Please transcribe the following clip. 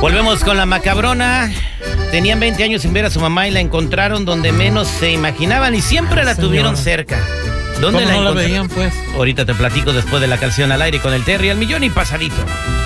Volvemos con la macabrona. Tenían 20 años sin ver a su mamá y la encontraron donde menos se imaginaban y siempre la tuvieron cerca. ¿Dónde ¿Cómo la no la encontraron? veían, pues? Ahorita te platico después de la canción al aire con el Terry al millón y pasadito.